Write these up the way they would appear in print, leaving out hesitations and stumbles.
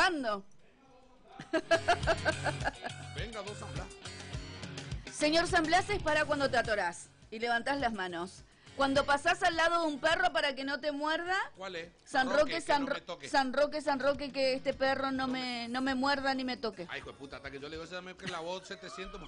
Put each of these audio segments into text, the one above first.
saludando. Venga, dos San Blas. Señor San Blas es para cuando te atorás y levantás las manos. Cuando pasás al lado de un perro para que no te muerda. ¿Cuál es? San Roque, San Roque. San Roque, San Roque, que este perro no me muerda ni me toque. Ay, hijo de puta, hasta que yo le digo, esa me clavó 700.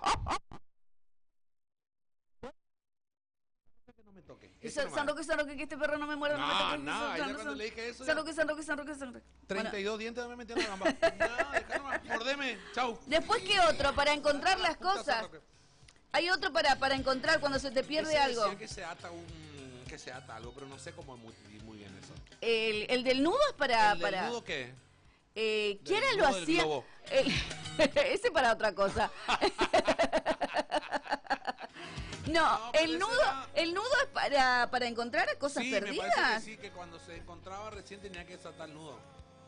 Que no me toque. San Roque, que este perro no me muerda, no me toque. No, ella cuando le dije eso. San Roque, San Roque, San Roque, San Roque. 32 dientes no me metí en la gamba. No, déjame, mordeme. Chau. Después, ¿qué otro? Para encontrar las cosas. Hay otro para encontrar cuando se te pierde algo. Que se ata algo, pero no sé cómo muy bien eso. El del nudo es para... ¿El del nudo qué? ¿Quién lo hacía? Ese para otra cosa. No, el nudo es para encontrar cosas perdidas. Me parece que sí, que cuando se encontraba recién tenía que desatar el nudo.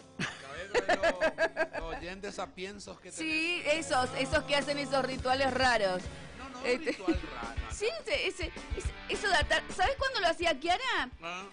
Los oyentes sapiensos que sí, esos que hacen esos rituales raros. No, ritual raro. Sí, eso de atar. ¿Sabes cuándo lo hacía Kiara?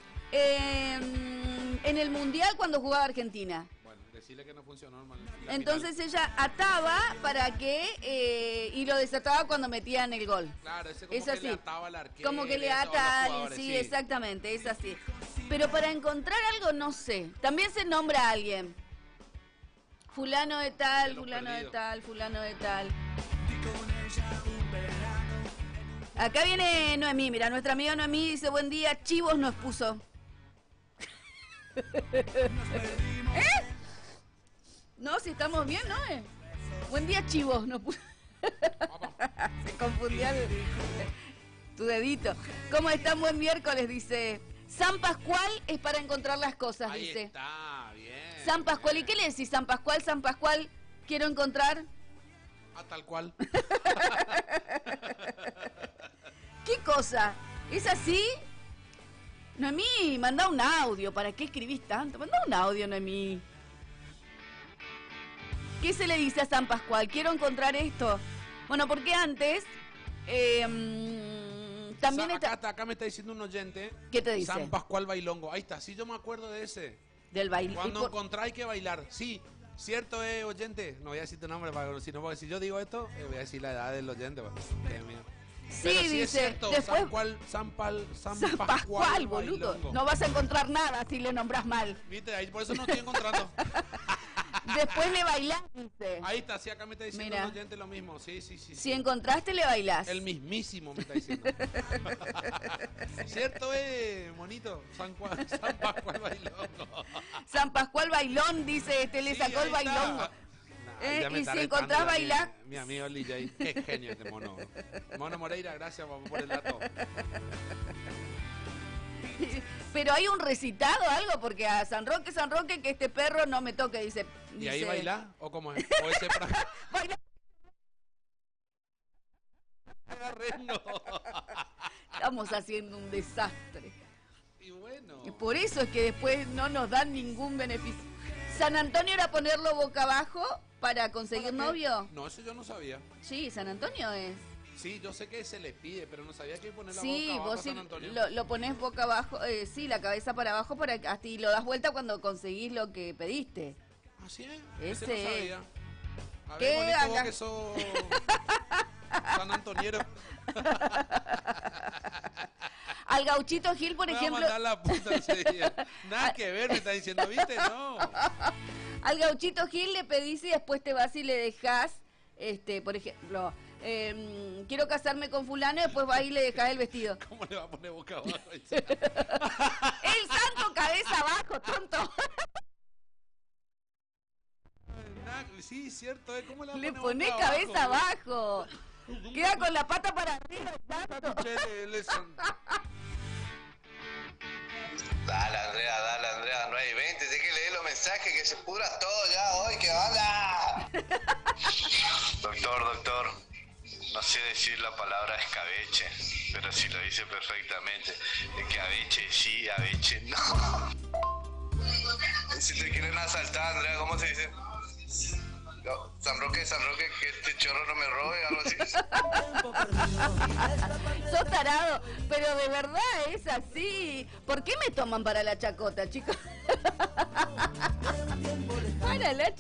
En el Mundial cuando jugaba Argentina. Bueno, decirle que no funcionó. Entonces ella ataba para que y lo desataba cuando metían el gol. Claro, ese como es que así. Le ataba al arquero. Como que le ata a alguien, sí, exactamente, es así. Pero para encontrar algo no sé. También se nombra a alguien. Fulano de tal, fulano de tal, fulano de tal. Acá viene Noemí, mira, nuestra amiga Noemí dice, buen día, chivos nos puso. No, si estamos bien, ¿no? Buen día, chivos nos puso. Se confundía tu dedito. ¿Cómo están? Buen miércoles, dice. San Pascual es para encontrar las cosas, ahí dice. Está, bien. San Pascual, ¿y qué le decís? San Pascual, quiero encontrar... tal cual. ¿Qué cosa? ¿Es así? Noemí, manda un audio. ¿Para qué escribís tanto? Manda un audio, Noemí. ¿Qué se le dice a San Pascual? Quiero encontrar esto. Bueno, porque antes... también acá me está diciendo un oyente. ¿Qué te dice? San Pascual Bailongo. Ahí está, sí, yo me acuerdo de ese. Del baile. Cuando encontrar hay que bailar. Sí, cierto, oyente. No voy a decir tu nombre, porque si yo digo esto, voy a decir la edad del oyente. Sí, pero dice. Es cierto, después, San Pascual, boludo. No vas a encontrar nada si le nombras mal. Viste, ahí por eso no estoy encontrando. Después le bailás, dice. Ahí está, sí, acá me está diciendo el oyente lo mismo. Sí. Si encontraste, le bailás. El mismísimo me está diciendo. ¿Cierto, monito? San Pascual Bailongo. San Pascual Bailón, dice, le sacó el bailongo. Y si encontrás bailar... Mi amigo DJ, qué genio este mono. Mono Moreira, gracias por el dato. Pero hay un recitado, algo, porque a San Roque, que este perro no me toque, dice. ¿Y ahí baila? ¿O cómo es? ¿O ese baila? Estamos haciendo un desastre. Y bueno. Y por eso es que después no nos dan ningún beneficio. ¿San Antonio era ponerlo boca abajo para conseguir novio? No, eso yo no sabía. Sí, San Antonio es. Sí, yo sé que se le pide, pero no sabía que poner la sí, boca abajo vos a San Antonio. Lo pones boca abajo, sí, la cabeza para abajo, hasta y lo das vuelta cuando conseguís lo que pediste. ¿Así es? Ese no sabía. A ¿qué ver, bonito, acá? Vos que sos San Antoniero. Al Gauchito Gil, por ejemplo... La puta ese día. Nada que ver, me está diciendo, ¿viste? No. Al Gauchito Gil le pedís y después te vas y le dejás, por ejemplo... quiero casarme con fulano y después va y le dejas el vestido. ¿Cómo le va a poner boca abajo? El santo cabeza abajo, tonto. Sí, cierto, ¿cómo le pones cabeza abajo? Queda con la pata para arriba. Dale Andrea, 9 y 20, sé que leí los mensajes, que se pudra todo ya hoy, que onda. Doctor, no sé decir la palabra escabeche, pero sí lo dice perfectamente. Escabeche sí, abeche no. Si te quieren asaltar, Andrea, ¿cómo se dice? No, San Roque, que este chorro no me robe, algo así. Sos tarado, pero de verdad es así. ¿Por qué me toman para la chacota, chicos? era la